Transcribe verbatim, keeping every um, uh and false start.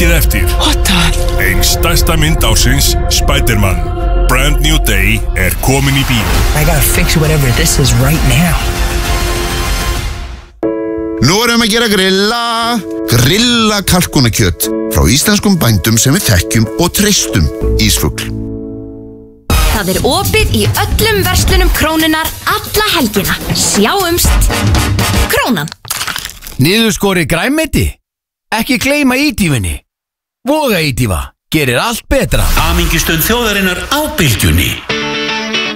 Takið eftir. What the? Ein stærsta mynd ársins, Spider-Man Brand New Day er komin í bíó. I gotta fix whatever this is right now. Nú erum við að gera grilla, grilla kalkunakjöt frá íslenskum bændum sem við þekkjum og treystum, Ísfugl. Það er opið í öllum verslunum Krónunnar alla helgina. Sjáumst. Krónan. Niðurskori grænmeti? Ekki gleyma ídýfunni. Voga ídýfa gerir allt betra. Hamingjustund þjóðarinnar á bylgjunni.